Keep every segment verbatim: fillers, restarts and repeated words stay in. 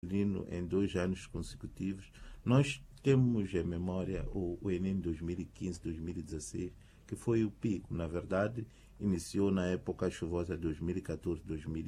em dois anos consecutivos. Nós temos em memória o, o Enem dois mil e quinze, dois mil e dezesseis, que foi o pico. Na verdade, iniciou na época chuvosa de dois mil e catorze, dois mil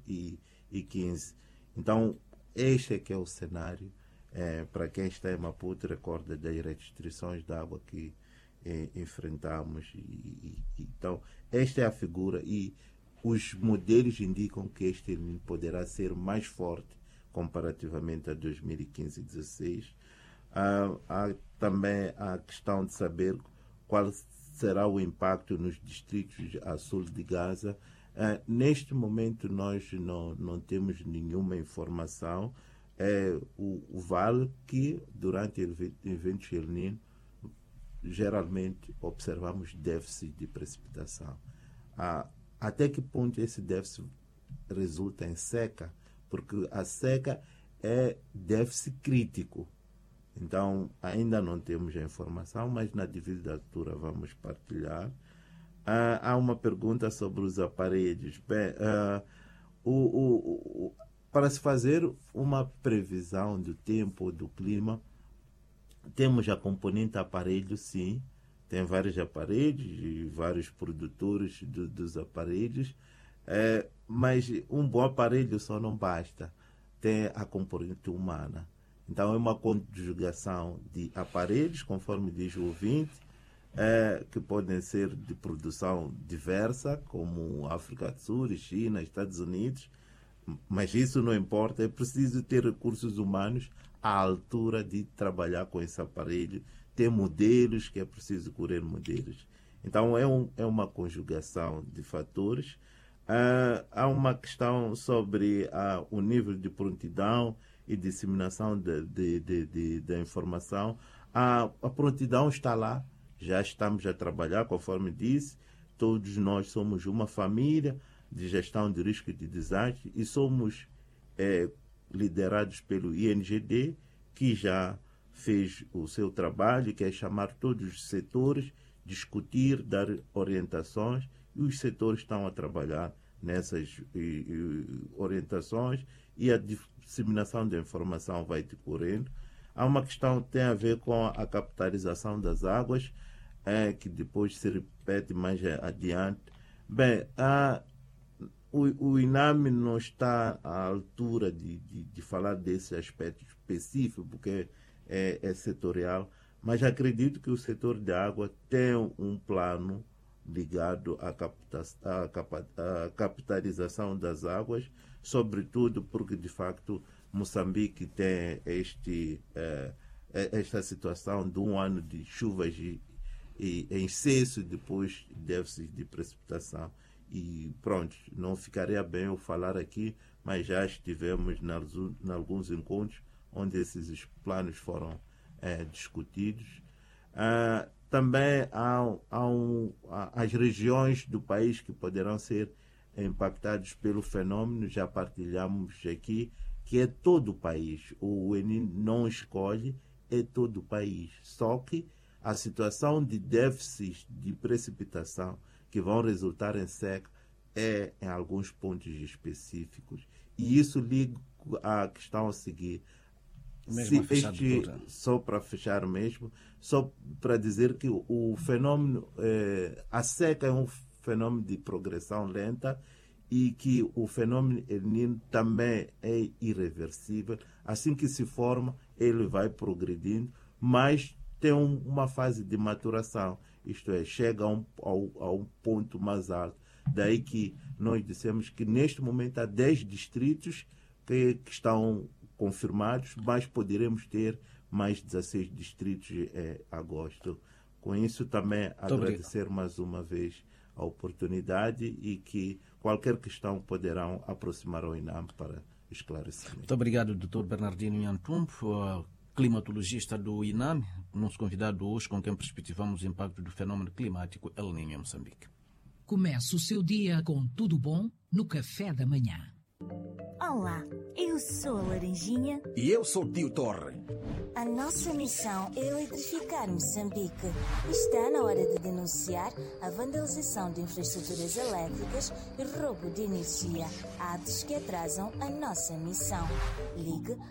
e quinze. Então, este é que é o cenário. É, para quem está em Maputo, recorda das restrições de água que é, enfrentamos. E, e, então, esta é a figura e os modelos indicam que este poderá ser mais forte comparativamente a dois mil e quinze e dois mil e dezesseis. Há, há também a questão de saber qual será o impacto nos distritos a sul de Gaza. Uh, neste momento nós não, não temos nenhuma informação. É, o, o vale que durante eventos El Niño geralmente observamos déficit de precipitação. Uh, até que ponto esse déficit resulta em seca? Porque a seca é déficit crítico. Então, ainda não temos a informação, mas na devida altura vamos partilhar. Uh, há uma pergunta sobre os aparelhos. Bem, uh, o, o, o, para se fazer uma previsão do tempo, do clima, temos a componente aparelho, sim. Tem vários aparelhos e vários produtores do, dos aparelhos, uh, mas um bom aparelho só não basta. Tem a componente humana. Então, é uma conjugação de aparelhos, conforme diz o ouvinte, é, que podem ser de produção diversa, como África do Sul, China, Estados Unidos, mas isso não importa, é preciso ter recursos humanos à altura de trabalhar com esse aparelho, ter modelos, que é preciso correr modelos. Então, é, um, é uma conjugação de fatores. Uh, há uma questão sobre uh, o nível de prontidão e disseminação de, de, de, de, de informação. A, a prontidão está lá, já estamos a trabalhar, conforme disse. Todos nós somos uma família de gestão de risco e de desastre e somos é, liderados pelo I N G D, que já fez o seu trabalho, que é chamar todos os setores, discutir, dar orientações, e os setores estão a trabalhar nessas e, e, orientações e a disseminação da informação vai decorrendo. Há uma questão que tem a ver com a capitalização das águas, é, que depois se repete mais adiante. Bem, a, o, o INAME não está à altura de, de, de falar desse aspecto específico, porque é, é setorial, mas acredito que o setor da água tem um plano ligado à, capta, à, capa, à capitalização das águas, sobretudo porque, de facto, Moçambique tem este, eh, esta situação de um ano de chuvas e, e em excesso, depois déficit de precipitação. E pronto, não ficaria bem eu falar aqui, mas já estivemos em alguns encontros onde esses planos foram eh, discutidos. Ah, também há, há, um, há as regiões do país que poderão ser impactadas pelo fenômeno, já partilhamos aqui, que é todo o país. O Enem não escolhe, é todo o país. Só que a situação de déficits de precipitação que vão resultar em seca é em alguns pontos específicos. E isso liga à questão a seguir. Mesmo Se este, só para fechar mesmo, só para dizer que o, o fenômeno, eh, a seca é um fenômeno de progressão lenta e que o fenômeno El Niño também é irreversível. Assim que se forma, ele vai progredindo, mas tem um, uma fase de maturação, isto é, chega a um, ao, a um ponto mais alto. Daí que nós dissemos que neste momento há dez distritos que, que estão confirmados, mas poderemos ter mais dezesseis distritos em eh, agosto. Com isso, também Muito agradecer obrigado. mais uma vez a oportunidade e que qualquer questão poderão aproximar ao INAME para esclarecimento. Muito obrigado, doutor Bernardino Nhantumbo, climatologista do INAME, nosso convidado hoje, com quem perspectivamos o impacto do fenômeno climático El Niño em Moçambique. Comece o seu dia com tudo bom no café da manhã. Olá, eu sou a Laranjinha. E eu sou o Tio Torre. A nossa missão é eletrificar Moçambique. Está na hora de denunciar a vandalização de infraestruturas elétricas e roubo de energia, atos que atrasam a nossa missão. Ligue